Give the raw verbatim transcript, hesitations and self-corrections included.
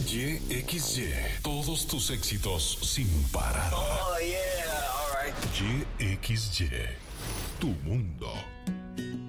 Y X Y. Todos tus éxitos sin parar. Oh, yeah, all right. Y X Y. Tu mundo.